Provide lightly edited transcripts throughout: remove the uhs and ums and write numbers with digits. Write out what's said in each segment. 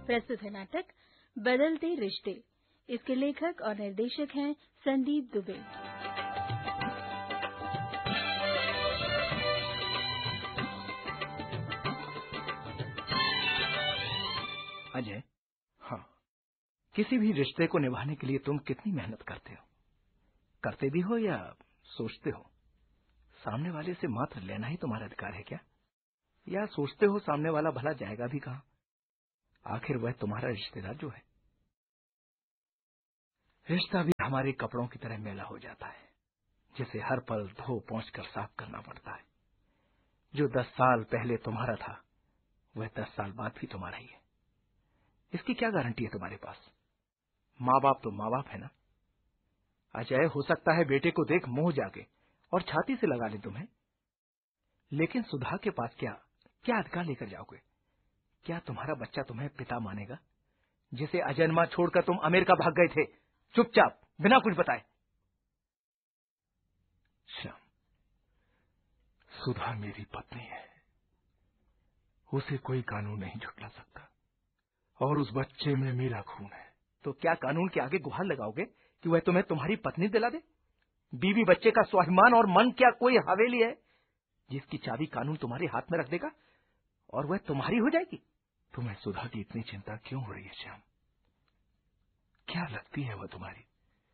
प्रस्तुत है नाटक बदलते रिश्ते। इसके लेखक और निर्देशक हैं संदीप दुबे। अजय, हाँ, किसी भी रिश्ते को निभाने के लिए तुम कितनी मेहनत करते हो? करते भी हो या सोचते हो? सामने वाले से मात्र लेना ही तुम्हारा अधिकार है क्या? या सोचते हो सामने वाला भला जाएगा भी कहां? आखिर वह तुम्हारा रिश्तेदार जो है। रिश्ता भी हमारे कपड़ों की तरह मैला हो जाता है, जिसे हर पल धो पोंछ कर साफ करना पड़ता है। जो 10 साल पहले तुम्हारा था, वह 10 साल बाद भी तुम्हारा ही है। इसकी क्या गारंटी है तुम्हारे पास? माँ बाप तो माँ बाप है ना। अजय, हो सकता है बेटे को देख मोह जागे और छाती से लगा ले तुम्हें, लेकिन सुधा के पास क्या अधिकार लेकर जाओगे? क्या तुम्हारा बच्चा तुम्हें पिता मानेगा, जिसे अजन्मा छोड़कर तुम अमेरिका भाग गए थे, चुपचाप, बिना कुछ बताए? श्याम, सुधा मेरी पत्नी है, उसे कोई कानून नहीं झुठला सकता, और उस बच्चे में मेरा खून है। तो क्या कानून के आगे गुहार लगाओगे कि वह तुम्हें तुम्हारी पत्नी दिला दे? बीवी बच्चे का स्वाभिमान और मन क्या कोई हवेली है जिसकी चाबी कानून तुम्हारे हाथ में रख देगा और वह तुम्हारी हो जाएगी? तुम्हें सुधा की इतनी चिंता क्यों हो रही है श्याम? क्या लगती है वह तुम्हारी?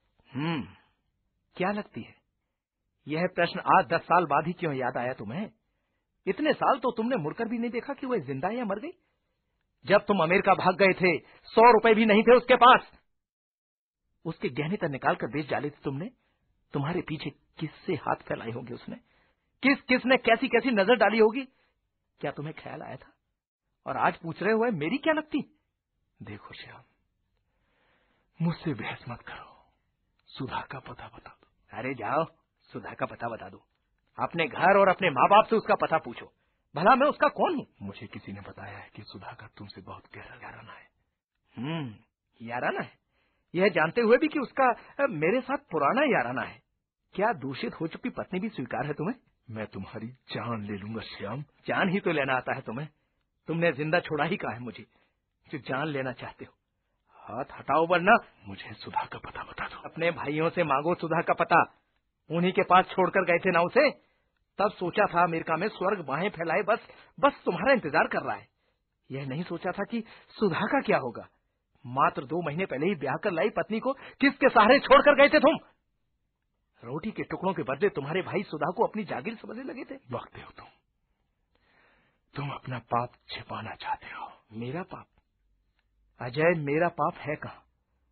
क्या लगती है? यह प्रश्न आज 10 साल बाद ही क्यों याद आया तुम्हें? इतने साल तो तुमने मुड़कर भी नहीं देखा कि वह जिंदा है या मर गई। जब तुम अमेरिका भाग गए थे, 100 रुपए भी नहीं थे उसके पास। उसके गहने तक निकाल कर बेच डाले थे तुमने। तुम्हारे पीछे किससे हाथ फैलाए होंगे उसने? किसने कैसी कैसी नजर डाली होगी? क्या तुम्हें ख्याल आया था? और आज पूछ रहे हो मेरी क्या लगती? देखो श्याम, मुझसे बहस मत करो, सुधा का पता बता दो। अरे जाओ, सुधा का पता बता दो। अपने घर और अपने माँ बाप से उसका पता पूछो। भला मैं उसका कौन हूँ? मुझे किसी ने बताया है कि सुधा का तुमसे बहुत गहरा याराना है। याराना है? यह जानते हुए भी कि उसका मेरे साथ पुराना याराना है। क्या दूषित हो चुकी पत्नी भी स्वीकार है तुम्हें? मैं तुम्हारी जान ले लूंगा श्याम। जान ही तो लेना आता है तुम्हें। तुमने जिंदा छोड़ा ही कहा है मुझे, जो जान लेना चाहते हो। हाथ हटाओ वरना। मुझे सुधा का पता बता दो। अपने भाइयों से मांगो सुधा का पता। उन्हीं के पास छोड़कर गए थे ना उसे। तब सोचा था अमेरिका में स्वर्ग बाहें फैलाए बस तुम्हारा इंतजार कर रहा है। यह नहीं सोचा था कि सुधा का क्या होगा। मात्र 2 महीने पहले ही ब्याह कर लाई पत्नी को किसके सहारे छोड़कर गए थे तुम? रोटी के टुकड़ों के बदले तुम्हारे भाई सुधा को अपनी जागीर समझने लगे थे। बकते हो तुम अपना पाप छिपाना चाहते हो। मेरा पाप? अजय, मेरा पाप है कहां?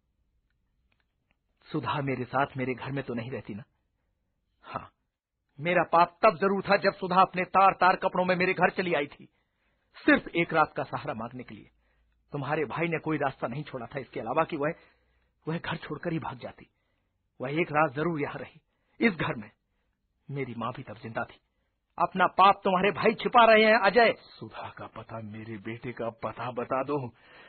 सुधा मेरे साथ मेरे घर में तो नहीं रहती ना। हाँ, मेरा पाप तब जरूर था जब सुधा अपने तार तार कपड़ों में मेरे घर चली आई थी, सिर्फ एक रात का सहारा मांगने के लिए। तुम्हारे भाई ने कोई रास्ता नहीं छोड़ा था इसके अलावा कि वह घर छोड़कर ही भाग जाती। वह एक रात जरूर यहां रही, इस घर में। मेरी मां भी तब जिंदा थी। अपना पाप तुम्हारे भाई छिपा रहे हैं अजय। सुधा का पता, मेरे बेटे का पता बता दो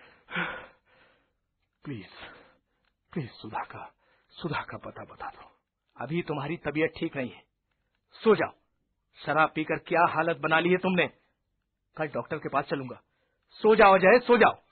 प्लीज। सुधा का पता बता दो। अभी तुम्हारी तबीयत ठीक नहीं है, सो जाओ। शराब पीकर क्या हालत बना ली है तुमने। कल डॉक्टर के पास चलूंगा। सो जाओ अजय, सो जाओ।